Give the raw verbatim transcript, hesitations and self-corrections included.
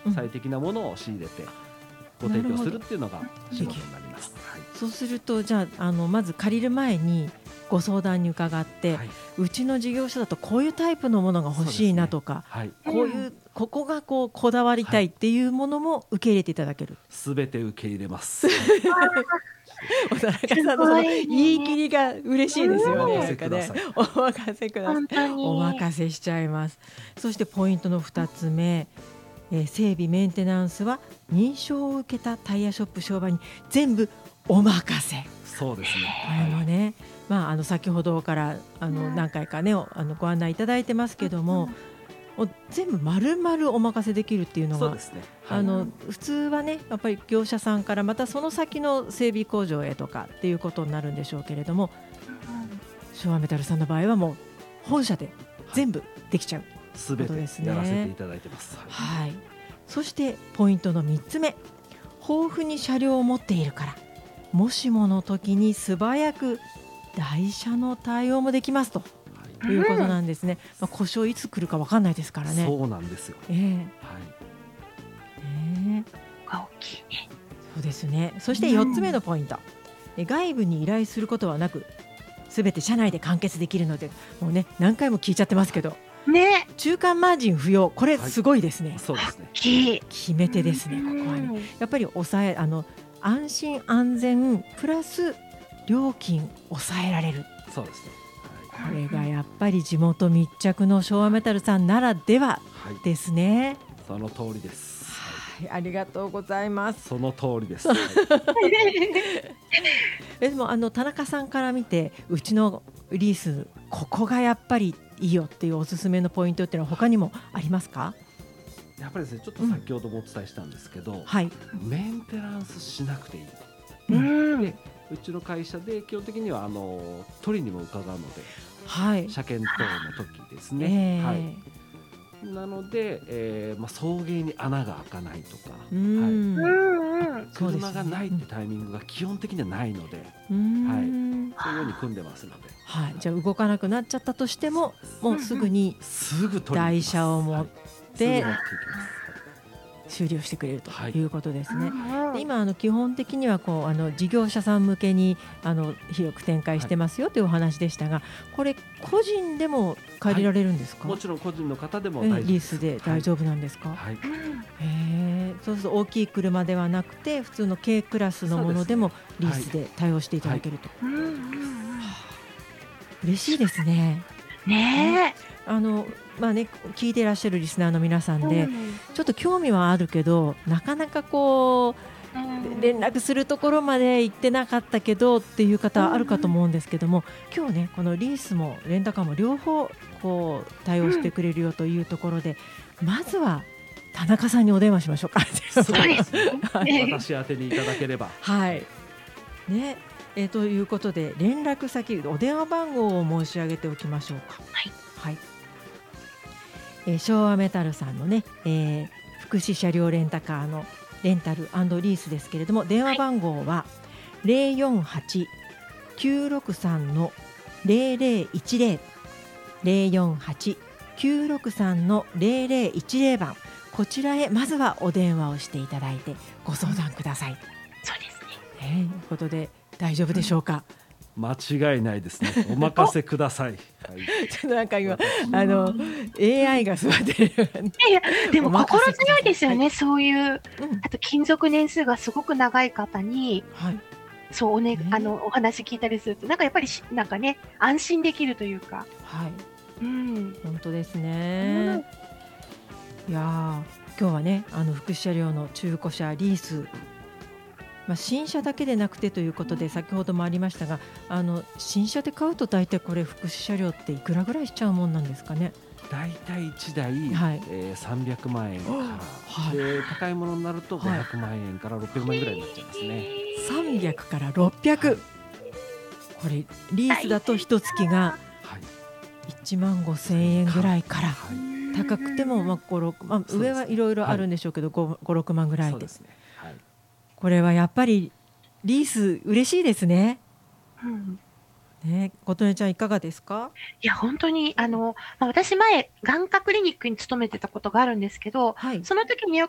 最適なものを仕入れてご提供するっていうのが仕事になります。はい、 そうするとじゃあ、あのまず借りる前にご相談に伺って、はい、うちの事業所だとこういうタイプのものが欲しいなとか、ね、はい、こういうここがこうこだわりたいっていうものも受け入れていただける。 すべ、はい、て受け入れます。 お田中さんのその言い切りが嬉しいですよね。 お任せください。 お任せください。お任せしちゃいます。そしてポイントのふたつめ、えー、整備メンテナンスは認証を受けたタイヤショップ商売に全部お任せ。 そうですね。 これもね、まあ、あの先ほどからあの何回かねあのご案内いただいてますけども、もう全部丸々お任せできるっていうのが、 そうですね。はい、 あの普通はねやっぱり業者さんからまたその先の整備工場へとかっていうことになるんでしょうけれども、昭和メタルさんの場合はもう本社で全部できちゃうすべてやらせていただいてます。 はい、そしてポイントのみっつめ、豊富に車両を持っているからもしもの時に素早く台車の対応もできますということなんですね。まあ、故障いつ来るか分かんないですからね。 そうなんですよ。 えーはい、 えー、大きいね。 そうですね。そしてよっつめのポイント、うん、外部に依頼することはなくすべて社内で完結できるので、もうね何回も聞いちゃってますけど、 ね、 中間マージン不要、これすごいですね。はい、 そうですね。 決め手ですね。ここはねやっぱり抑えあの安心安全プラス料金抑えられる。 そうですね。 はい、これがやっぱり地元密着の昭和メタルさんならではですね。はい、 その通りです。 はい、ありがとうございます。 その通りです。はい、 でもあの田中さんから見てうちのリースここがやっぱりいいよっていうおすすめのポイントっていうのは他にもありますか？ やっぱりですね、ちょっと先ほどもお伝えしたんですけど、うん、 はい、 メンテナンスしなくていい。 うん、 でうちの会社で基本的にはあの取りにも伺うので、 はい、 車検等の時ですね。 えーはい、なので、えーまあ、送迎に穴が開かないとか、 うん、 はい、車がないってタイミングが基本的にはないので、うん、はい、そういうように組んでますので、 はい、じゃあ動かなくなっちゃったとしてももうすぐに台車を持って、はい、修理をしてくれるということですね。はい、で今あの基本的にはこうあの事業者さん向けにあの広く展開してますよというお話でしたが、これ個人でも借りられるんですか？ はい、もちろん個人の方でも大丈夫です。 リースで大丈夫なんですか？ はいはい、 へー、そうすると大きい車ではなくて普通の軽クラスのものでもリースで対応していただけると。はいはい、嬉しいですね。 ねえ、 あのまあね、聞いていらっしゃるリスナーの皆さんで、うん、ちょっと興味はあるけどなかなかこう、うん、連絡するところまで行ってなかったけどっていう方あるかと思うんですけども、うん、今日ねこのリースもレンタカーも両方こう対応してくれるよというところで、うん、まずは田中さんにお電話しましょうか。 そうです私宛てにいただければはいね、えー、ということで連絡先お電話番号を申し上げておきましょうか。 はい、 はい、えー、昭和メタルさんのね、えー、福祉車両レンタカーのレンタル&リースですけれども、電話番号は ゼロよんはち きゅうろくさん ゼロゼロいちゼロ ゼロよんはち きゅうろくさん ゼロゼロいちゼロ 番、こちらへまずはお電話をしていただいてご相談ください。 そうですね。 えー、ということで大丈夫でしょうか？ 間違いないですね。お任せください。はい、 ちょっとなんか今あの エーアイ が座ってる、ね、 いやいやでも心強いですよね、はい、そういう、うん、あと勤続年数がすごく長い方に、はい、そうおね、ね、あのお話聞いたりするとなんかやっぱりなんかね安心できるというか、 はい、 うん、 本当ですね。うん、いや今日はねあの福祉車両の中古車リース、まあ、新車だけでなくてということで先ほどもありましたが、あの新車で買うと大体これ福祉車両っていくらぐらいしちゃうもんなんですかね？ 大体いちだい、はい、えー、さんびゃくまんえんから、はい、で高いものになるとごひゃくまんえんからろっぴゃくまん円ぐらいになっちゃいますね。 さんびゃくからろっぴゃく、はい、これリースだと一月がいちまんごせんえんぐらいから、はい、高くてもまあご、ろく、まあ、上はいろいろあるんでしょうけど、はい、ご、ろくまんぐらいで、そうですね、はい、これはやっぱりリース嬉しいですね。うんね、琴音ちゃんいかがですか？ いや本当にあの、まあ、私前眼科クリニックに勤めてたことがあるんですけど、はい、その時によ